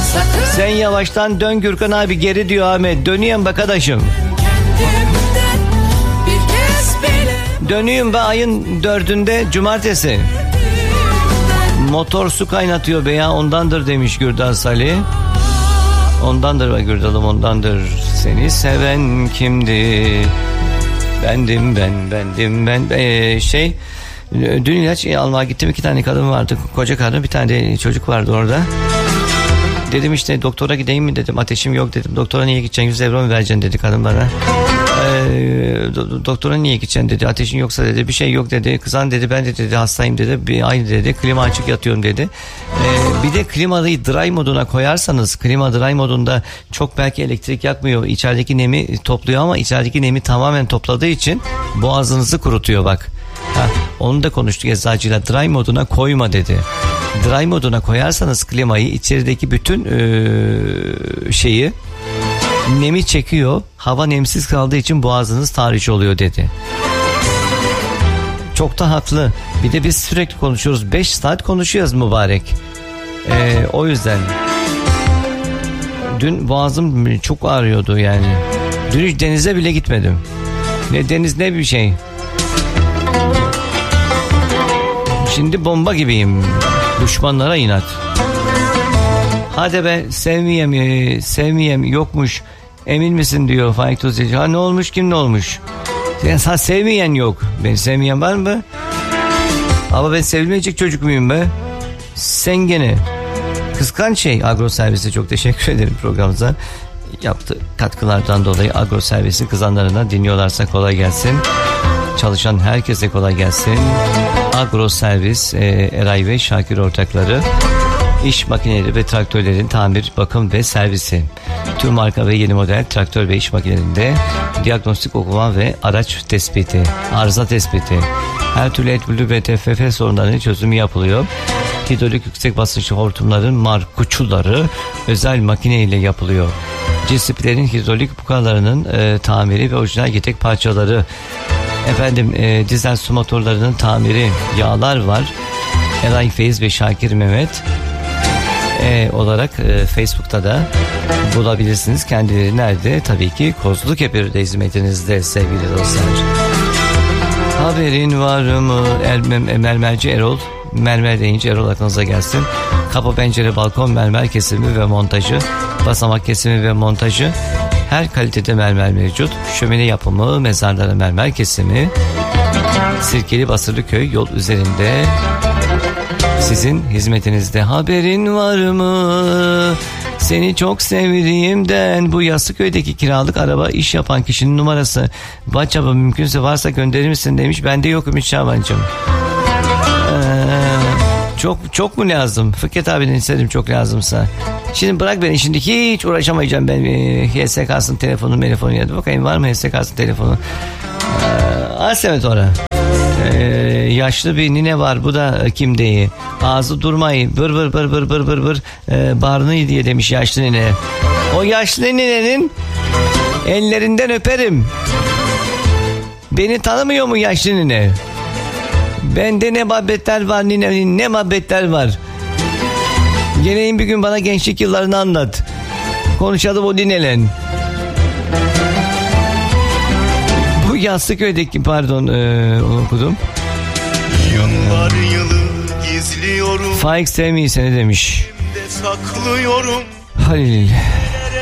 Sen yavaştan dön Gürkan abi geri diyor Ahmet. Dönüyorum be arkadaşım. Dönüyorum be ayın 4'ünde cumartesi. Motor su kaynatıyor be ya, ondandır demiş Gürdal Salih. Ondandır be Gürdal'ım, ondandır. Seni seven kimdi? Bendim ben. Dün ilaç almaya gittim, 2 tane kadın vardı. Koca kadın, bir tane de çocuk vardı orada. Dedim işte doktora gideyim mi dedim. Ateşim yok dedim. Doktora niye gideceksin? 100 euro mu vereceksin dedi kadın bana. Doktora niye gideceksin dedi. Ateşin yoksa dedi. Bir şey yok dedi. Kızan dedi ben de dedi hastayım dedi. Aynı dedi. Klima açık yatıyorum dedi. Bir de klimayı dry moduna koyarsanız, klima dry modunda çok belki elektrik yakmıyor. İçerideki nemi topluyor ama içerideki nemi tamamen topladığı için boğazınızı kurutuyor bak. Onu da konuştuk eczacıyla. Dry moduna koyma dedi. Dry moduna koyarsanız klimayı, içerideki bütün şeyi, nemi çekiyor. Hava nemsiz kaldığı için boğazınız tahriş oluyor dedi. Çok da haklı. Bir de biz sürekli konuşuyoruz. 5 saat konuşuyoruz mübarek. O yüzden dün boğazım çok ağrıyordu yani. Dün hiç denize bile gitmedim. Ne deniz ne bir şey. Şimdi bomba gibiyim. Düşmanlara inat. Hadi be sevmeyem yokmuş. Emin misin diyor Faik Tuzeci. Ha ne olmuş, kim ne olmuş? Sen sevmeyen yok. Beni sevmeyen var mı? Ama ben sevilmeyecek çocuk muyum be? Sen gene. Kıskanç şey. Agro Servis'e çok teşekkür ederim programımıza. Yaptığı katkılardan dolayı Agro Servis'i kızanlarına dinliyorlarsa kolay gelsin. Çalışan herkese kolay gelsin. Agro Servis, Eray ve Şakir ortakları. İş makineleri ve traktörlerin tamir, bakım ve servisi. Tüm marka ve yeni model traktör ve iş makinelerinde diagnostik okuma ve araç tespiti, arıza tespiti. Her türlü etbülü ve TFF sorunlarının çözümü yapılıyor. Hidrolik yüksek basınçlı hortumların markuçuları özel makine ile yapılıyor. Cisiplerin hidrolik bukalarının tamiri ve orijinal yedek parçaları. Efendim dizel su motorlarının tamiri, yağlar var. Eray Feyiz ve Şakir Mehmet olarak Facebook'ta da bulabilirsiniz. Kendileri nerede? Tabii ki Kozlukepir'de hizmetinizde sevgili dostlar. Haberin var mı? Mermerci Erol. Mermer deyince Erol aklınıza gelsin. Kapı, pencere, balkon mermer kesimi ve montajı, basamak kesimi ve montajı. Her kalitede mermer mevcut. Şömine yapımı, mezarlara mermer kesimi. Sirkeli Basırlıköy yol üzerinde sizin hizmetinizde. Haberin var mı? Seni çok sevdiğimden. Bu Yassıköy'deki kiralık araba iş yapan kişinin numarası. WhatsApp'a mümkünse varsa gönderir misin demiş. Bende yok Ümit Şabancığım. Çok mu lazım? Fikret abiden istedim çok lazımsa. Şimdi bırak beni, şimdi hiç uğraşamayacağım ben HSK'sın telefonu ya. Bakayım var mı HSK'sın telefonu? Asemet ora. Yaşlı bir nine var, bu da kim değil. Ağzı durmayı bır bır bağrını diye demiş yaşlı nine. O yaşlı ninenin ellerinden öperim. Beni tanımıyor mu yaşlı nine? Bende ne muhabbetler var ninenin, ne muhabbetler var. Geleyim bir gün bana gençlik yıllarını anlat. Konuşalım o nineyle. Bu Yassıköy'deki onu okudum. Yıllar yılı gizliyorum. Faik sevmeyi seni demiş. Saklıyorum. Halil.